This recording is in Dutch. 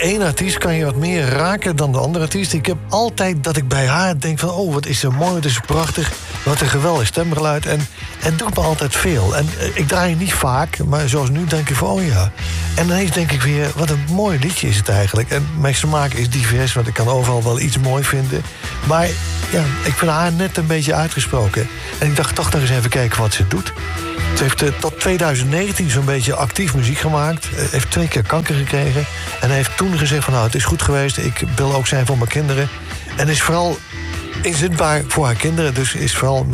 de ene artiest kan je wat meer raken dan de andere artiest. Ik heb altijd dat ik bij haar denk van... oh, wat is ze mooi, wat is ze prachtig. Wat een geweldig stemgeluid. En het doet me altijd veel. En ik draai het niet vaak, maar zoals nu denk ik van... oh ja. En ineens denk ik weer, wat een mooi liedje is het eigenlijk. En mijn smaak is divers, want ik kan overal wel iets mooi vinden. Maar ja, ik vind haar net een beetje uitgesproken. En ik dacht toch nog eens even kijken wat ze doet. Ze heeft tot 2019 zo'n beetje actief muziek gemaakt. Heeft 2 keer kanker gekregen. En heeft toen gezegd van nou, het is goed geweest. Ik wil ook zijn voor mijn kinderen. En is vooral inzetbaar voor haar kinderen. Dus is vooral